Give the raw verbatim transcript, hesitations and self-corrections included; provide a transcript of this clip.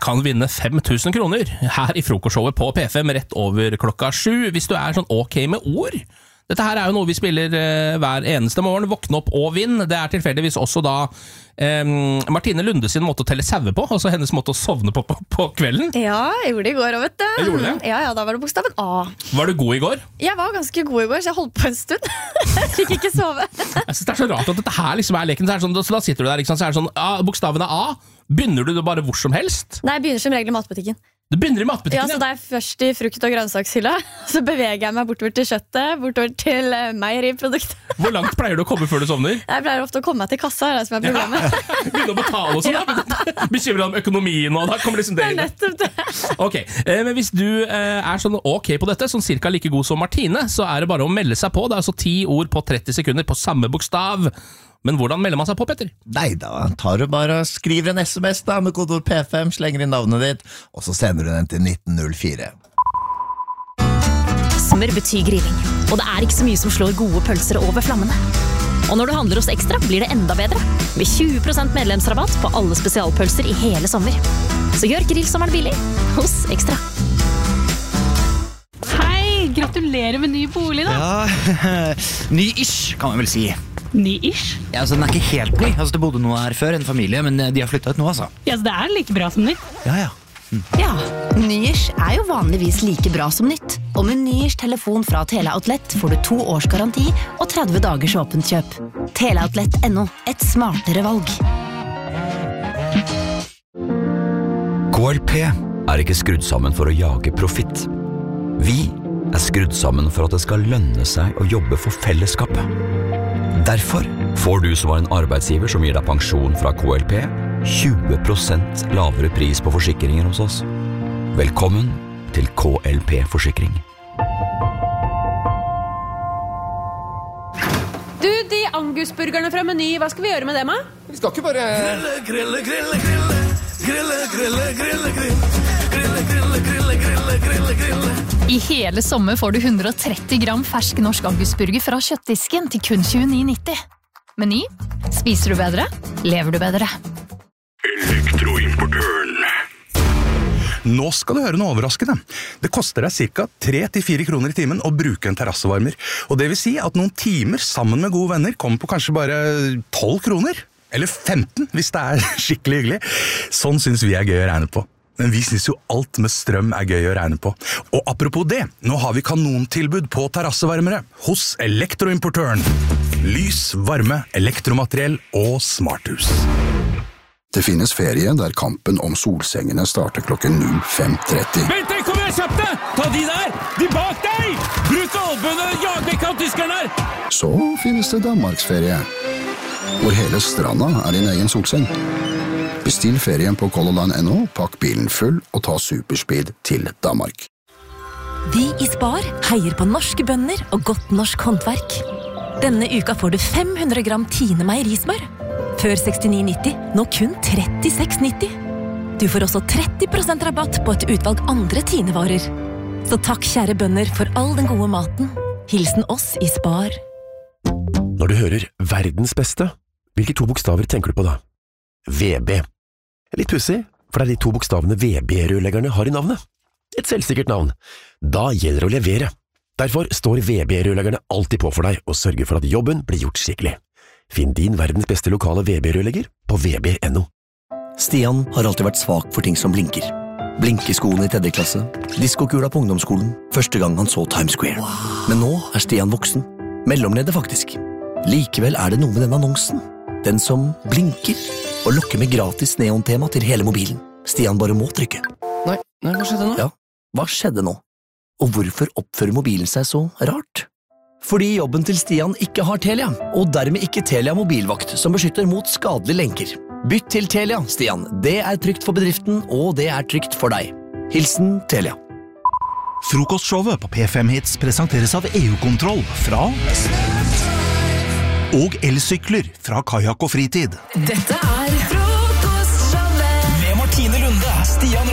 kan vinne fem tusen kroner her i frokostshowet på P fem rett over klokka sju, hvis du er sånn ok med ord. Dette her er jo noe vi spiller uh, hver eneste morgen, våkne opp og vinn. Det er tilfeldigvis også da um, Martine Lunde sin måte å telle sauer på, altså hennes måte å sovne på, på, på kvelden. Ja, jeg gjorde det i går, vet du. Jeg gjorde det? Ja, ja, da var det bokstaven A. Var du god i går? Jeg var ganske god i går, så jeg holdt på en stund. Jeg fikk ikke sove. Jeg synes det er så rart at dette her liksom er leken, så, er det sånn, så da sitter du der, liksom, så er det sånn, ah, bokstaven er A. Begynner du det bare hvor som helst? Nei, jeg begynner som regel i matbutikken. Du begynner i matbutikken, ja. Så da er jeg først i frukt- og grønnsakshylla, så beveger jeg meg bortover til kjøttet, bortover til uh, meieriprodukter. Hvor langt pleier du å komme før du sovner? Jeg pleier ofte å komme meg til kassa, det er det som er problemet. Ja, begynner å betale og sånn, ja. Bekymrer deg om økonomien, og da kommer liksom det inn. Det er nettopp det. Ok, eh, men hvis du eh, er sånn ok på dette, sånn cirka like god som Martine, så er det bare å melde seg på. Det er altså ti ord på tretti sekunder på samme bokstav. Men hvordan melder man seg på, Petter? Nei da, tar du bare og skriver en sms da med kodord P fem, slenger inn navnet ditt, og så sender du den til nitten null fire. Sommer betyr grilling, og det er ikke så mye som slår gode pølser over flammene. Og når du handler hos Ekstra, blir det enda bedre, med tjue prosent medlemsrabatt på alle spesialpølser i hele sommer. Så gjør grillsommeren billig hos Ekstra. Hei, gratulerer med ny bolig da. Ja, ny-ish kan man vel si. Ny-ish? Ja, altså den er ikke helt ny. Altså det bodde noe her før, en familie, men de har flyttet ut nå, altså. Ja, så det er like bra som nytt. Ja, ja. Mm. Ja, ny-ish er jo vanligvis like bra som nytt. Og med ny-ish telefon fra Teleoutlet får du to års garanti og tretti dagers åpent kjøp. Teleoutlet punktum no, et smartere valg. K L P er ikke skrudd sammen for å jage profitt. Vi er skrudd sammen for at det skal lønne seg å jobbe for fellesskapet. Derfor får du som var en arbeidsgiver som gir deg pensjon fra K L P tjue prosent lavere pris på forsikringer hos oss. Velkommen til K L P-forsikring. Du, de angusburgerne fra Meny, hva skal vi gjøre med dem, da? Vi skal ikke bare... Grille, grille, grille, grille, grille, grille, grille, grille, grille, grille, grille, grille, grille. I hele sommer får du hundre og tretti gram fersk norsk angusburger fra kjøttdisken til kun tjueni nitti. Meny. Spiser du bedre? Lever du bedre? Elektroimportøren. Nå skal du høre noe overraskende. Det koster deg ca. tre til fire kroner i timen å bruke en terrassevarmer. Og det vil si at noen timer sammen med gode venner kommer på kanskje bare tolv kroner. Eller femten, hvis det er skikkelig hyggelig. Sånn synes vi er gøy å regne på. Men vi synes jo alt med strøm er gøy å regne på. Og apropos det, nå har vi kanontilbud på terrassevarmere hos Elektroimportøren. Lys, varme, elektromateriell og smarthus. Det finnes ferie der kampen om solsengene starter klokken null fem tretti. Vent deg, kom igjen, kjapt deg! Ta de der! De bak deg! Bruk albøene, jag vekk av tyskerne her! Så finnes det Danmarksferie, hvor hele stranda er din egen solseng. Bestill ferien på Color Line punktum no, pakk bilen full og ta superspeed til Danmark. Vi i Spar heier på norske bønder og godt norsk håndverk. Denne uka får du fem hundre gram Tine meierismør. Før sekstini nitti, nå kun trettiseks nitti. Du får også tretti prosent rabatt på et utvalg andre Tine-varer. Så takk kjære bønder for all den gode maten. Hilsen oss i Spar. Når du hører verdens beste, hvilke to bokstaver tenker du på da? V B. Litt pussig, for det er de to bokstavene V B-rørleggerne har i navnet. Et selvsikkert navn. Da gjelder det å levere. Derfor står V B-rørleggerne alltid på for deg og sørger for at jobben blir gjort skikkelig. Finn din verdens beste lokale V B-rørlegger på V B punktum no. Stian har alltid vært svak for ting som blinker. Blinkeskoene i tredje klasse, diskokula på ungdomsskolen, første gang han så Times Square. Men nå er Stian voksen. Mellomleder faktisk. Likevel er det noe med den annonsen. Den som blinker og lokker med gratis neontema til hele mobilen. Stian bare må trykke. Nei, nei, hva skjedde nå? Ja, hva skjedde nå? Og hvorfor oppfører mobilen seg så rart? Fordi jobben til Stian ikke har Telia, og dermed ikke Telia mobilvakt som beskytter mot skadelige lenker. Bytt til Telia, Stian. Det er trygt for bedriften, og det er trygt for deg. Hilsen Telia. Frokostshowet på P fem Hits presenteres av E U-kontroll fra og elsykler fra Kajak og Fritid. Dette er Frokostshowet med Martine Lunde, Stian